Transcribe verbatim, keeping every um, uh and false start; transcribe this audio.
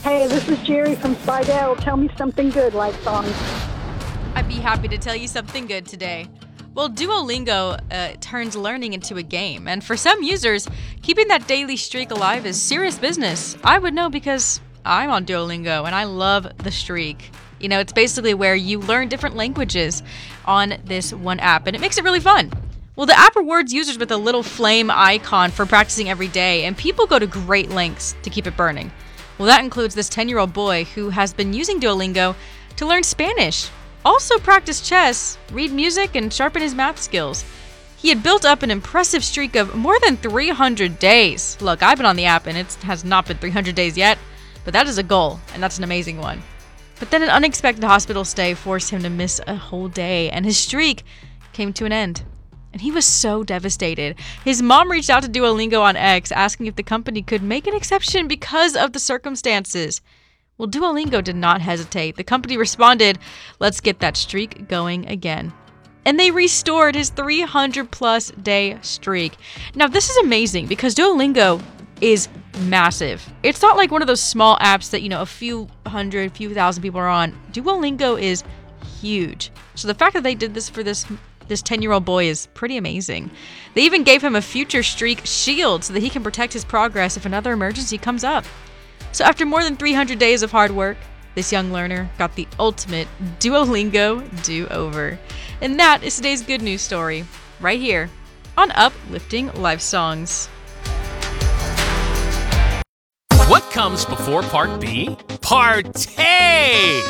Hey, this is Jerry from Slidell. Tell me something good like songs. I'd be happy to tell you something good today. Well, Duolingo uh, turns learning into a game, and for some users, keeping that daily streak alive is serious business. I would know because I'm on Duolingo, and I love the streak. You know, it's basically where you learn different languages on this one app, and it makes it really fun. Well, the app rewards users with a little flame icon for practicing every day, and people go to great lengths to keep it burning. Well, that includes this ten-year-old boy who has been using Duolingo to learn Spanish, also practice chess, read music, and sharpen his math skills. He had built up an impressive streak of more than three hundred days. Look, I've been on the app and it has not been three hundred days yet, but that is a goal, and that's an amazing one. But then an unexpected hospital stay forced him to miss a whole day, and his streak came to an end. And he was so devastated. His mom reached out to Duolingo on X, asking if the company could make an exception because of the circumstances. Well, Duolingo did not hesitate. The company responded, "Let's get that streak going again." And they restored his three hundred plus day streak. Now, this is amazing because Duolingo is massive. It's not like one of those small apps that, you know, a few hundred, few thousand people are on. Duolingo is huge. So the fact that they did this for this this ten-year-old boy is pretty amazing. They even gave him a future streak shield so that he can protect his progress if another emergency comes up. So after more than three hundred days of hard work, this young learner got the ultimate Duolingo do-over. And that is today's good news story, right here on Uplifting Life Songs. What comes before Part B? Partay!